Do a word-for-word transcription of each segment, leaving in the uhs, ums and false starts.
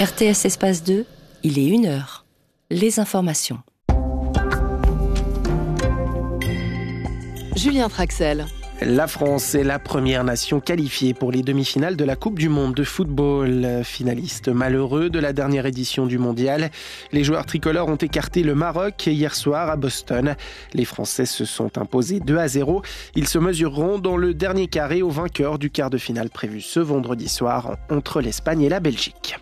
R T S Espace deux, il est une heure. Les informations. Julien Traxel. La France est la première nation qualifiée pour les demi-finales de la Coupe du Monde de football. Finaliste malheureux de la dernière édition du mondial, les joueurs tricolores ont écarté le Maroc hier soir à Boston. Les Français se sont imposés deux à zéro. Ils se mesureront dans le dernier carré au vainqueur du quart de finale prévu ce vendredi soir entre l'Espagne et la Belgique.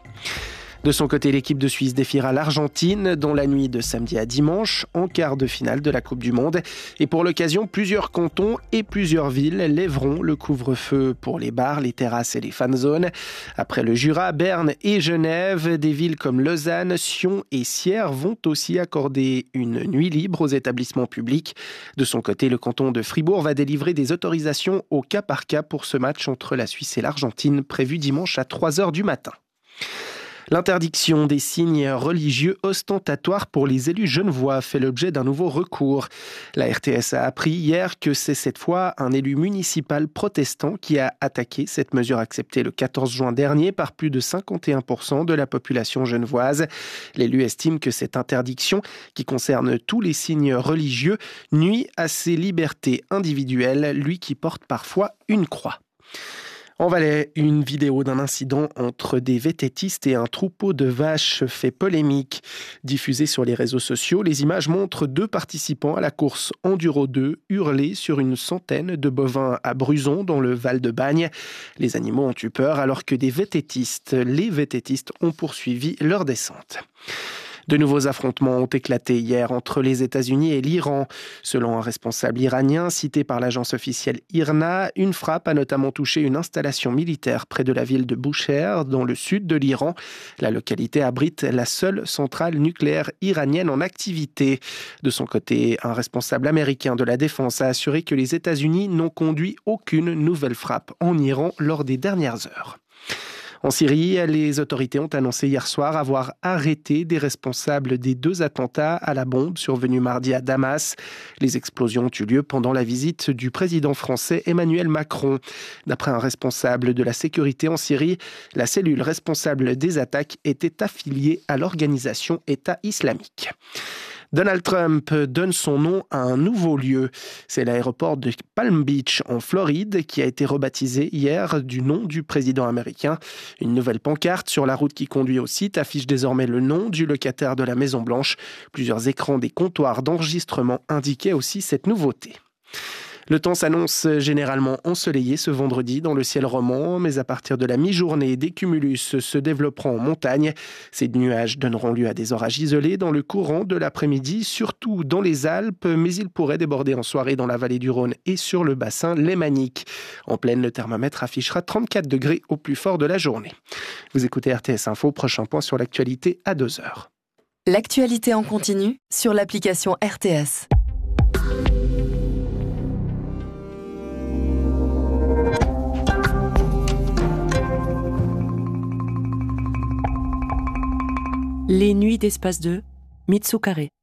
De son côté, l'équipe de Suisse défiera l'Argentine dans la nuit de samedi à dimanche en quart de finale de la Coupe du Monde. Et pour l'occasion, plusieurs cantons et plusieurs villes lèveront le couvre-feu pour les bars, les terrasses et les fan zones. Après le Jura, Berne et Genève, des villes comme Lausanne, Sion et Sierre vont aussi accorder une nuit libre aux établissements publics. De son côté, le canton de Fribourg va délivrer des autorisations au cas par cas pour ce match entre la Suisse et l'Argentine prévu dimanche à trois heures du matin. L'interdiction des signes religieux ostentatoires pour les élus genevois fait l'objet d'un nouveau recours. La R T S a appris hier que c'est cette fois un élu municipal protestant qui a attaqué cette mesure acceptée le quatorze juin dernier par plus de cinquante et un pour cent de la population genevoise. L'élu estime que cette interdiction, qui concerne tous les signes religieux, nuit à ses libertés individuelles, lui qui porte parfois une croix. En Valais, une vidéo d'un incident entre des vététistes et un troupeau de vaches fait polémique. Diffusée sur les réseaux sociaux, les images montrent deux participants à la course Enduro deux hurler sur une centaine de bovins à Bruzon dans le Val de Bagne. Les animaux ont eu peur alors que des vététistes, les vététistes ont poursuivi leur descente. De nouveaux affrontements ont éclaté hier entre les États-Unis et l'Iran. Selon un responsable iranien cité par l'agence officielle I R N A, une frappe a notamment touché une installation militaire près de la ville de Bushehr, dans le sud de l'Iran. La localité abrite la seule centrale nucléaire iranienne en activité. De son côté, un responsable américain de la défense a assuré que les États-Unis n'ont conduit aucune nouvelle frappe en Iran lors des dernières heures. En Syrie, les autorités ont annoncé hier soir avoir arrêté des responsables des deux attentats à la bombe survenus mardi à Damas. Les explosions ont eu lieu pendant la visite du président français Emmanuel Macron. D'après un responsable de la sécurité en Syrie, la cellule responsable des attaques était affiliée à l'organisation État islamique. Donald Trump donne son nom à un nouveau lieu. C'est l'aéroport de Palm Beach en Floride qui a été rebaptisé hier du nom du président américain. Une nouvelle pancarte sur la route qui conduit au site affiche désormais le nom du locataire de la Maison-Blanche. Plusieurs écrans des comptoirs d'enregistrement indiquaient aussi cette nouveauté. Le temps s'annonce généralement ensoleillé ce vendredi dans le ciel roman, mais à partir de la mi-journée, des cumulus se développeront en montagne. Ces nuages donneront lieu à des orages isolés dans le courant de l'après-midi, surtout dans les Alpes, mais ils pourraient déborder en soirée dans la vallée du Rhône et sur le bassin lémanique. En pleine, le thermomètre affichera trente-quatre degrés au plus fort de la journée. Vous écoutez R T S Info, prochain point sur l'actualité à deux heures. L'actualité en continu sur l'application R T S. Les nuits d'Espace deux, Mitsu Carré.